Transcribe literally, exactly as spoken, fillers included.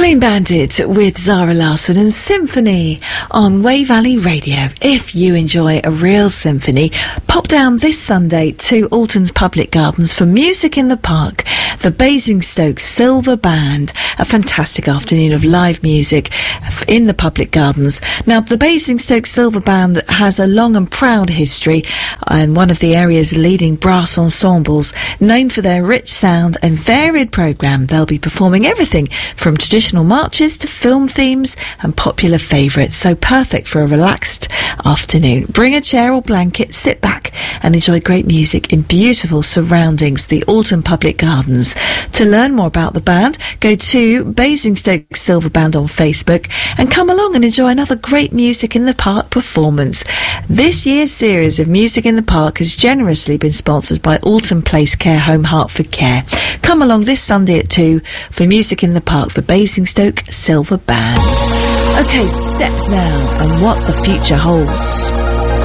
Clean Bandit with Zara Larsson and Symphony on Wey Valley Radio. If you enjoy a real symphony, pop down this Sunday to Alton's Public Gardens for Music in the Park, the Basingstoke Silver Band, a fantastic afternoon of live music in the Public Gardens. Now, the Basingstoke Silver Band has a long and proud history and one of the area's leading brass ensembles, known for their rich sound and varied programme. They'll be performing everything from traditional marches to film themes and popular favourites, so perfect for a relaxed afternoon. Bring a chair or blanket, sit back and enjoy great music in beautiful surroundings, the Alton Public Gardens. To learn more about the band, go to Basingstoke Silver Band on Facebook and come along and enjoy another great Music in the Park performance. This year's series of Music in the Park has generously been sponsored by Alton Place Care Home Hertford Care. Come along this Sunday at two for Music in the Park, the Basingstoke Silver Band. Okay, steps now and what the future holds.